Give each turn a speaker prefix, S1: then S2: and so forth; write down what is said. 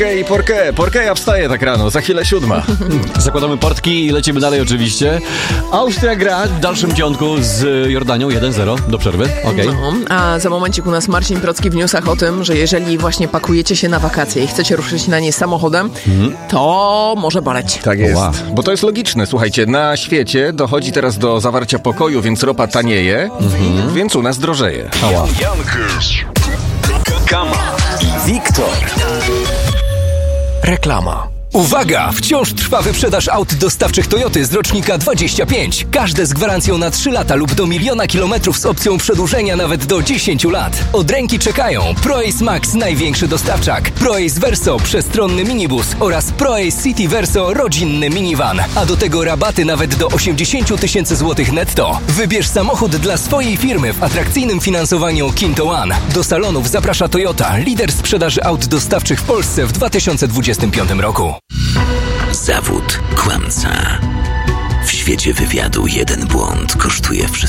S1: I Porqué ja wstaję tak rano, za chwilę 7.
S2: Zakładamy portki i lecimy dalej oczywiście. Austria gra w dalszym ciągu z Jordanią 1-0 do przerwy. Okay.
S3: No, a za momencik u nas Marcin Procki w newsach o tym, że jeżeli właśnie pakujecie się na wakacje i chcecie ruszyć na nie samochodem, to może boleć.
S1: Tak jest, bo to jest logiczne. Słuchajcie, na świecie dochodzi teraz do zawarcia pokoju, więc ropa tanieje, więc u nas drożeje.
S4: Kama i Wiktor. Reklama. Uwaga! Wciąż trwa wyprzedaż aut dostawczych Toyoty z rocznika 25. Każde z gwarancją na 3 lata lub do 1 000 000 kilometrów z opcją przedłużenia nawet do 10 lat. Od ręki czekają ProAce Max, największy dostawczak, ProAce Verso, przestronny minibus oraz ProAce City Verso, rodzinny minivan. A do tego rabaty nawet do 80 000 złotych netto. Wybierz samochód dla swojej firmy w atrakcyjnym finansowaniu Kinto One. Do salonów zaprasza Toyota, lider sprzedaży aut dostawczych w Polsce w 2025 roku.
S5: Zawód kłamca. W świecie wywiadu jeden błąd kosztuje wszystko.